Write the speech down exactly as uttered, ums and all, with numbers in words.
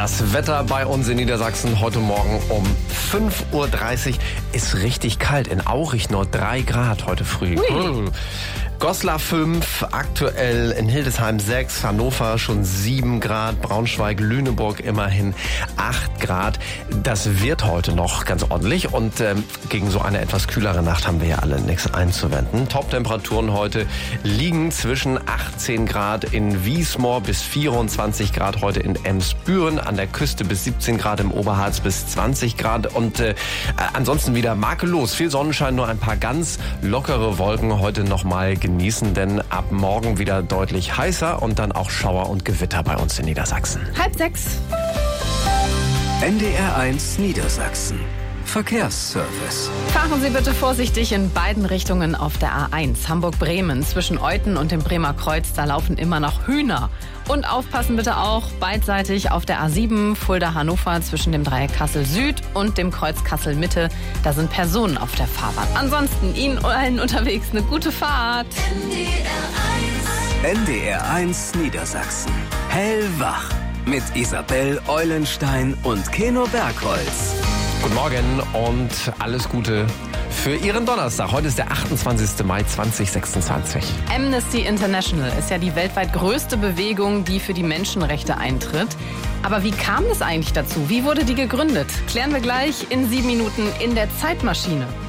Das Wetter bei uns in Niedersachsen heute Morgen um fünf Uhr dreißig ist richtig kalt. In Aurich nur drei Grad heute früh. Ui. Goslar fünf, aktuell in Hildesheim sechs, Hannover schon sieben Grad, Braunschweig, Lüneburg immerhin acht Grad. Das wird heute noch ganz ordentlich und ähm, gegen so eine etwas kühlere Nacht haben wir ja alle nichts einzuwenden. Top-Temperaturen heute liegen zwischen achtzehn Grad in Wiesmoor bis vierundzwanzig Grad heute in Emsbüren, an der Küste bis siebzehn Grad, im Oberharz bis zwanzig Grad und äh, ansonsten wieder makellos. Viel Sonnenschein, nur ein paar ganz lockere Wolken heute nochmal genießen, denn ab morgen wieder deutlich heißer und dann auch Schauer und Gewitter bei uns in Niedersachsen. Halb sechs. N D R eins Niedersachsen. Verkehrsservice. Fahren Sie bitte vorsichtig in beiden Richtungen auf der A eins. Hamburg-Bremen zwischen Euten und dem Bremer Kreuz, da laufen immer noch Hühner. Und aufpassen bitte auch beidseitig auf der A sieben Fulda-Hannover zwischen dem Dreieck Kassel-Süd und dem Kreuz Kassel-Mitte. Da sind Personen auf der Fahrbahn. Ansonsten Ihnen allen unterwegs eine gute Fahrt. N D R eins Niedersachsen. Hellwach. Mit Isabel Eulenstein und Keno Bergholz. Guten Morgen und alles Gute für Ihren Donnerstag. Heute ist der achtundzwanzigster Mai zweitausendsechsundzwanzig. Amnesty International ist ja die weltweit größte Bewegung, die für die Menschenrechte eintritt. Aber wie kam es eigentlich dazu? Wie wurde die gegründet? Klären wir gleich in sieben Minuten in der Zeitmaschine.